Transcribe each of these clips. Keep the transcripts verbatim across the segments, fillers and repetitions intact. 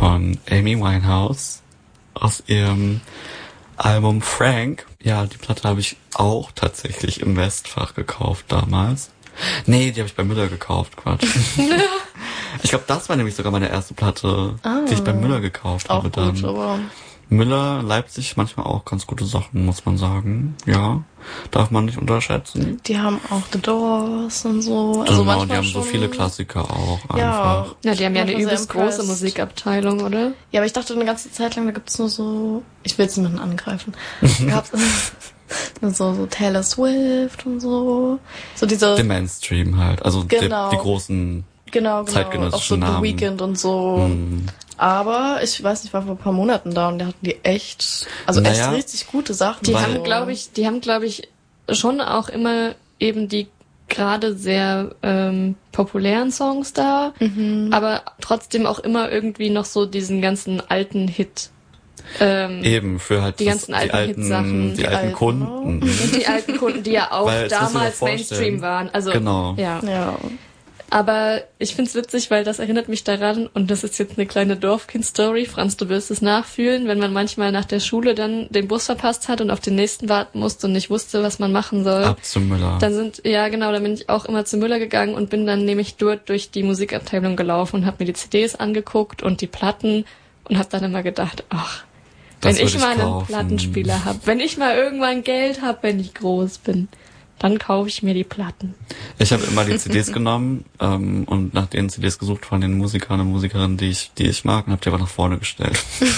von Amy Winehouse aus ihrem Album Frank. Ja, die Platte habe ich auch tatsächlich im Westfach gekauft damals. Nee, die habe ich bei Müller gekauft, Quatsch. Ich glaube, das war nämlich sogar meine erste Platte, ah, die ich bei Müller gekauft auch habe gut, dann. Aber Müller, Leipzig, manchmal auch ganz gute Sachen, muss man sagen. Ja, darf man nicht unterschätzen. Die haben auch The Doors und so. Genau, Also manchmal die haben schon so viele Klassiker auch ja, einfach. Ja, die haben ja eine Manchmal übelst sehr große impressed. Musikabteilung, oder? Ja, aber ich dachte eine ganze Zeit lang, da gibt's nur so, ich will jetzt niemanden angreifen, gab's so, so Taylor Swift und so. So diese... Den Mainstream halt, also Genau. die, die großen Genau, genau. zeitgenössischen Auch so Namen. The Weeknd und so. Mm. Aber ich weiß nicht, ich war vor ein paar Monaten da und da hatten die echt, also Naja, echt richtig gute Sachen. Die Weil- haben, glaube ich, die haben, glaube ich, schon auch immer eben die gerade sehr ähm, populären Songs da, Mhm. aber trotzdem auch immer irgendwie noch so diesen ganzen alten Hit. Ähm, Eben, für halt Die das- ganzen die alten alten, Hitsachen. die, Die alten alten, Kunden. und die alten Kunden, die ja auch Weil, jetzt musst du dir damals vorstellen- Mainstream waren. Also, Genau. ja. Ja. Aber ich find's witzig, weil das erinnert mich daran, und das ist jetzt eine kleine Dorfkind-Story, Franz, du wirst es nachfühlen, wenn man manchmal nach der Schule dann den Bus verpasst hat und auf den nächsten warten musste und nicht wusste, was man machen soll. Ab zu Müller. Dann sind, ja genau, dann bin ich auch immer zu Müller gegangen und bin dann nämlich dort durch die Musikabteilung gelaufen und habe mir die C Ds angeguckt und die Platten und habe dann immer gedacht, ach, Das wenn ich würde mal ich einen kaufen. Plattenspieler habe, wenn ich mal irgendwann Geld habe, wenn ich groß bin, dann kaufe ich mir die Platten. Ich habe immer die C Ds genommen ähm, und nach den C Ds gesucht von den Musikern und Musikerinnen, die ich, die ich mag, und habe die aber nach vorne gestellt.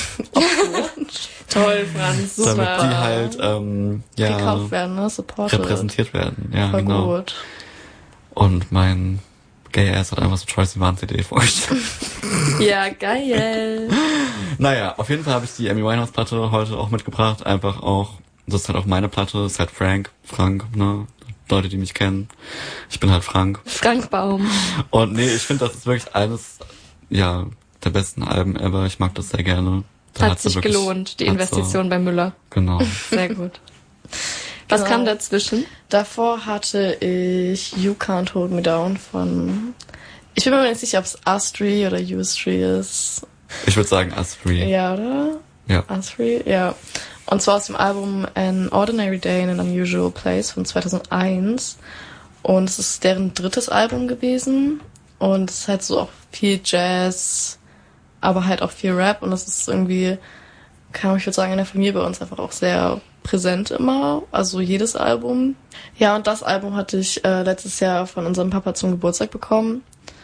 Toll, Franz, super. Damit die halt ähm, ja Gekauft werden, ne? Supported. repräsentiert werden. Ja, Voll genau. gut. Und mein Gay Ass hat einfach so Troye Sivan C D vorgestellt. Ja, geil. Naja, auf jeden Fall habe ich die Amy Winehouse Platte heute auch mitgebracht. Einfach auch, das ist halt auch meine Platte, das ist halt Frank, Frank, ne? Leute, die mich kennen. Ich bin halt Frank. Frank Baum. Und nee, ich finde, das ist wirklich eines, ja, der besten Alben ever. Ich mag das sehr gerne. Da Hat sie sich wirklich- gelohnt, die hat Investition bei Müller. So, genau. Sehr gut. Was Genau. kam dazwischen? Davor hatte ich You Can't Hold Me Down von, ich bin mir nicht sicher, ob es Astri oder Ustri ist. Ich würde sagen Us Free. Ja, oder? Ja. Astri, ja. Und zwar aus dem Album An Ordinary Day in an Unusual Place von zweitausendeins. Und es ist deren drittes Album gewesen. Und es ist halt so auch viel Jazz, aber halt auch viel Rap. Und das ist irgendwie, kann ich würde sagen, in der Familie bei uns einfach auch sehr präsent immer. Also jedes Album. Ja, und das Album hatte ich äh, letztes Jahr von unserem Papa zum Geburtstag bekommen.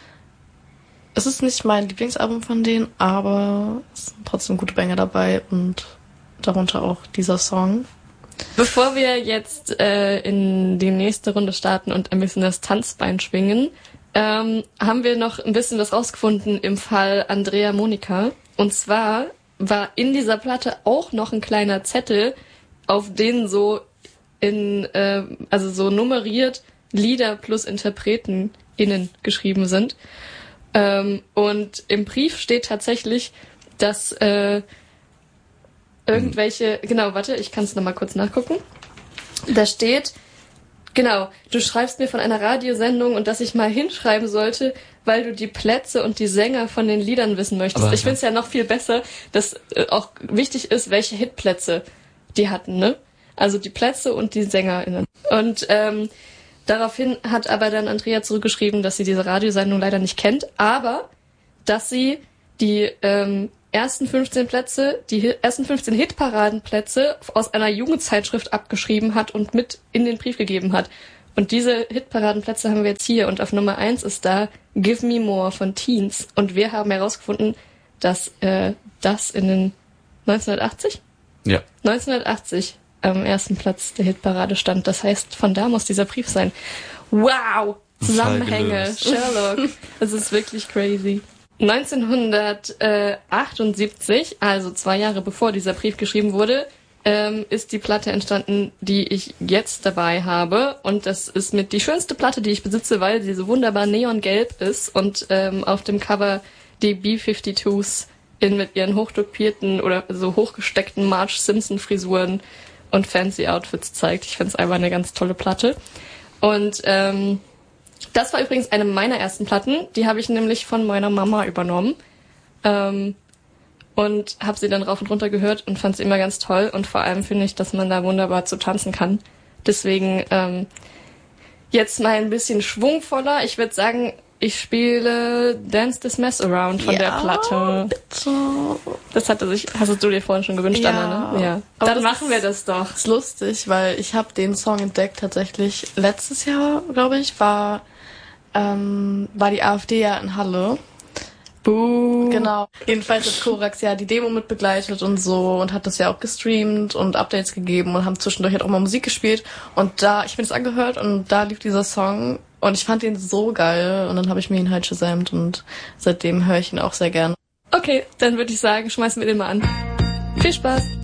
Es ist nicht mein Lieblingsalbum von denen, aber es sind trotzdem gute Banger dabei und darunter auch dieser Song. Bevor wir jetzt äh, in die nächste Runde starten und ein bisschen das Tanzbein schwingen, ähm, haben wir noch ein bisschen was rausgefunden im Fall Andrea Monika. Und zwar war in dieser Platte auch noch ein kleiner Zettel, auf denen so in, äh, also so nummeriert Lieder plus Interpreten innen geschrieben sind. Ähm, und im Brief steht tatsächlich, dass äh, irgendwelche, genau, warte, ich kann es nochmal kurz nachgucken. Da steht, genau, du schreibst mir von einer Radiosendung und dass ich mal hinschreiben sollte, weil du die Plätze und die Sänger von den Liedern wissen möchtest. Aber ich ja. finde es ja noch viel besser, dass äh, auch wichtig ist, welche Hitplätze die hatten, ne? Also die Plätze und die SängerInnen. Und ähm, daraufhin hat aber dann Andrea zurückgeschrieben, dass sie diese Radiosendung leider nicht kennt, aber dass sie die ähm, ersten fünfzehn Plätze, die hi- ersten fünfzehn Hitparadenplätze aus einer Jugendzeitschrift abgeschrieben hat und mit in den Brief gegeben hat. Und diese Hitparadenplätze haben wir jetzt hier und auf Nummer eins ist da Give Me More von Teens. Und wir haben herausgefunden, dass äh, das in den neunzehnhundertachtzig? Ja. neunzehnhundertachtzig am ersten Platz der Hitparade stand. Das heißt, von da muss dieser Brief sein. Wow! Zusammenhänge, gelöst. Sherlock. Das ist wirklich crazy. neunzehnhundertachtundsiebzig, also zwei Jahre bevor dieser Brief geschrieben wurde, ähm, ist die Platte entstanden, die ich jetzt dabei habe. Und das ist mit die schönste Platte, die ich besitze, weil sie so wunderbar neongelb ist und ähm, auf dem Cover die B fünfundfünfzigs in mit ihren hochdopierten oder so hochgesteckten Marge Simpson Frisuren und fancy Outfits zeigt. Ich finde es einfach eine ganz tolle Platte. Und ähm, das war übrigens eine meiner ersten Platten. Die habe ich nämlich von meiner Mama übernommen. Ähm, und habe sie dann rauf und runter gehört und fand sie immer ganz toll. Und vor allem finde ich, dass man da wunderbar zu tanzen kann. Deswegen ähm, jetzt mal ein bisschen schwungvoller. Ich würde sagen, ich spiele Dance This Mess Around von ja, der Platte. Bitte. Das hatte sich, hast du dir vorhin schon gewünscht, Ja. Anna, ne? Ja. Aber Dann das machen wir das doch. ist lustig, weil ich habe den Song entdeckt tatsächlich letztes Jahr, glaube ich, war ähm, war die AfD ja in Halle. Buh. Genau. Jedenfalls hat Korax ja die Demo mit begleitet und so und hat das ja auch gestreamt und Updates gegeben und haben zwischendurch halt auch mal Musik gespielt. Und da, ich bin es angehört und da lief dieser Song und ich fand ihn so geil und dann habe ich mir ihn halt gesamt und seitdem höre ich ihn auch sehr gerne. Okay, dann würde ich sagen, schmeißen wir den mal an. Viel Spaß!